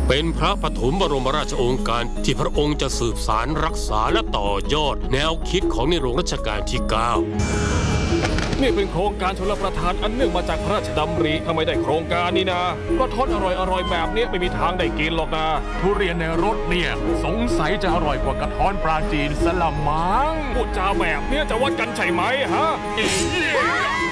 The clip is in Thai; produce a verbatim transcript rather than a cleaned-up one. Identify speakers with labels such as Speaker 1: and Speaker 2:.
Speaker 1: เป็นพระปฐมบรมราชโองการที่พระองค์จะสืบสารรักษาและต่อยอดแนวคิดของในหลวงรัชกาลที่เก้า
Speaker 2: นี่เป็นโครงการชลประทานอันเนื่องมาจากพระราชดำริทำไมได้โครงการนี้นะกระท้อนอร่อยๆแบบนี้ไม่มีทางได้กินหรอกนะ
Speaker 3: ทุเรียนในรถเนี่ยสงสัยจะอร่อยกว่ากระท้อนปลาจีนสละมัง
Speaker 2: พูดจาแบบนี้จะวัดกันใช่ไหมฮะ